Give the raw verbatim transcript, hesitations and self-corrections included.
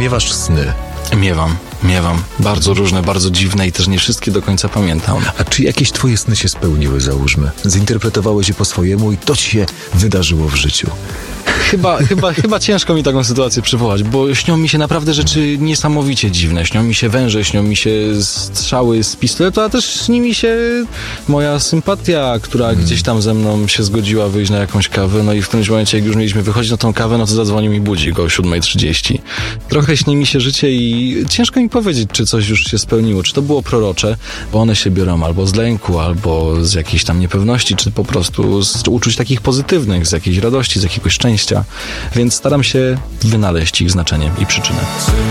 miewasz sny? Miewam, miewam. Bardzo różne, bardzo dziwne i też nie wszystkie do końca pamiętam. A czy jakieś twoje sny się spełniły, załóżmy? Zinterpretowałeś je po swojemu i to ci się wydarzyło w życiu? Chyba, chyba, chyba ciężko mi taką sytuację przywołać, bo śnią mi się naprawdę rzeczy niesamowicie dziwne. Śnią mi się węże, śnią mi się strzały z pistoletu, a też śni mi się moja sympatia, która hmm. gdzieś tam ze mną się zgodziła wyjść na jakąś kawę, no i w którymś momencie, jak już mieliśmy wychodzić na tą kawę, no to zadzwonił mi budzik o siódma trzydzieści. Trochę śni mi się życie i ciężko mi powiedzieć, czy coś już się spełniło, czy to było prorocze, bo one się biorą albo z lęku, albo z jakiejś tam niepewności, czy po prostu z uczuć takich pozytywnych, z jakiejś radości, z jakiegoś szczęścia. Więc staram się wynaleźć ich znaczenie i przyczynę.